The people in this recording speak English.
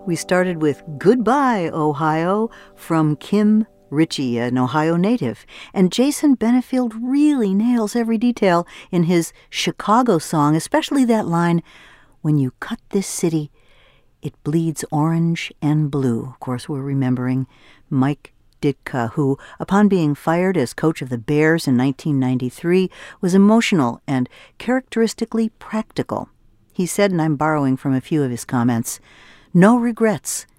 We started with Goodbye, Ohio from Kim Ritchie, an Ohio native. And Jason Benefield really nails every detail in his Chicago song, especially that line, "When you cut this city, it bleeds orange and blue." Of course, we're remembering Mike Ditka, who, upon being fired as coach of the Bears in 1993, was emotional and characteristically practical. He said, and I'm borrowing from a few of his comments, "No regrets.